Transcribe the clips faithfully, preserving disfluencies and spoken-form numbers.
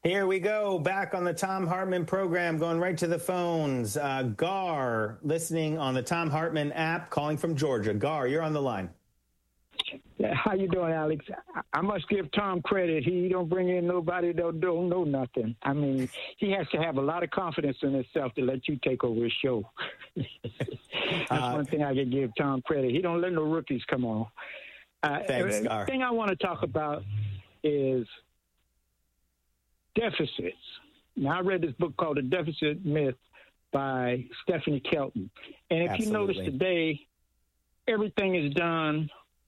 Here we go, back on the Thom Hartmann program, going right to the phones. Uh, Gar, listening on the Thom Hartmann app, calling from Georgia. Gar, you're on the line. How you doing, Alex? I must give Tom credit. He don't bring in nobody that don't know nothing. I mean, he has to have a lot of confidence in himself to let you take over his show. That's uh, one thing I can give Tom credit. He don't let no rookies come on. Uh, thanks, the Gar. thing I want to talk about is deficits. Now, I read this book called The Deficit Myth by Stephanie Kelton. And if Absolutely. you notice today, everything is done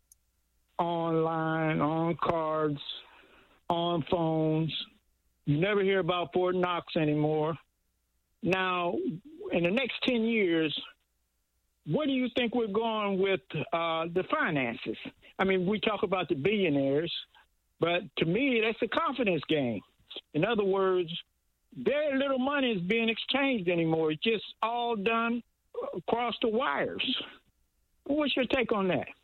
online, on cards, on phones. You never hear about Fort Knox anymore. Now, in the next ten years, where do you think we're going with uh, the finances? I mean, we talk about the billionaires, but to me, that's a confidence game. In other words, very little money is being exchanged anymore. It's just all done across the wires. What's your take on that?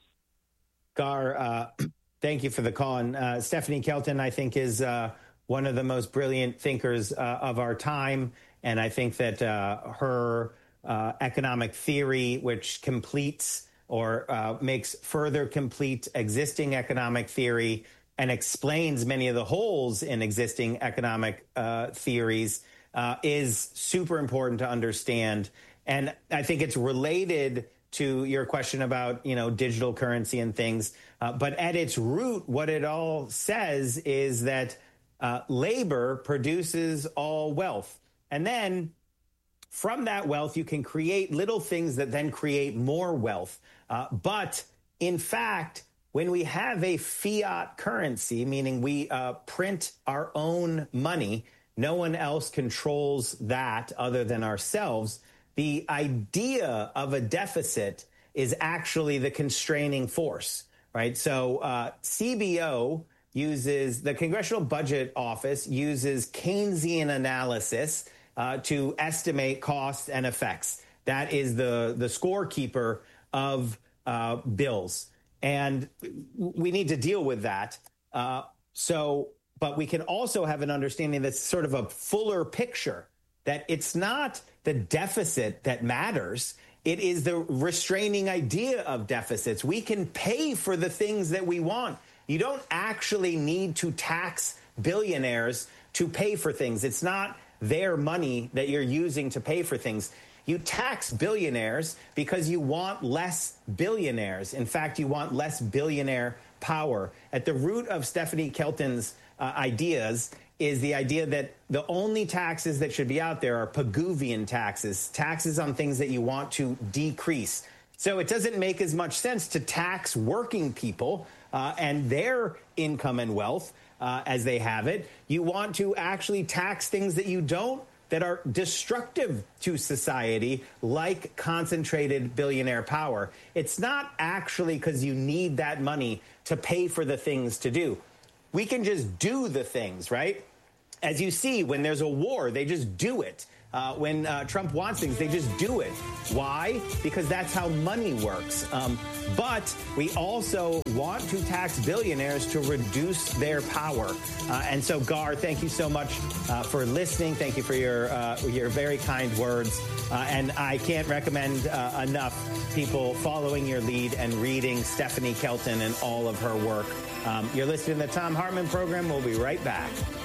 Gar, uh, thank you for the call. And uh, Stephanie Kelton, I think, is uh, one of the most brilliant thinkers uh, of our time. And I think that uh, her uh, economic theory, which completes or uh, makes further complete existing economic theory and explains many of the holes in existing economic uh, theories, uh, is super important to understand. And I think it's related to your question about, you know, digital currency and things. Uh, but at its root, what it all says is that uh, labor produces all wealth. And then from that wealth, you can create little things that then create more wealth. Uh, but in fact, when we have a fiat currency, meaning we uh, print our own money, no one else controls that other than ourselves. The idea of a deficit is actually the constraining force, right? So uh, C B O uses, the Congressional Budget Office uses Keynesian analysis uh, to estimate costs and effects. That is the, the scorekeeper of uh, bills. And we need to deal with that. Uh, so, but we can also have an understanding that's sort of a fuller picture, that it's not the deficit that matters. It is the restraining idea of deficits. We can pay for the things that we want. You don't actually need to tax billionaires to pay for things. It's not their money that you're using to pay for things. You tax billionaires because you want less billionaires. In fact, you want less billionaire power. At the root of Stephanie Kelton's uh, ideas is the idea that the only taxes that should be out there are Pigouvian taxes, taxes on things that you want to decrease. So it doesn't make as much sense to tax working people uh, and their income and wealth uh, as they have it. You want to actually tax things that you don't, that are destructive to society, like concentrated billionaire power. It's not actually because you need that money to pay for the things to do. We can just do the things, right? As you see, when there's a war, they just do it. Uh, when uh, Trump wants things, they just do it. Why? Because that's how money works. Um, but we also want to tax billionaires to reduce their power. Uh, and so, Gar, thank you so much uh, for listening. Thank you for your uh, your very kind words. Uh, and I can't recommend uh, enough people following your lead and reading Stephanie Kelton and all of her work. Um, you're listening to the Thom Hartmann program. We'll be right back.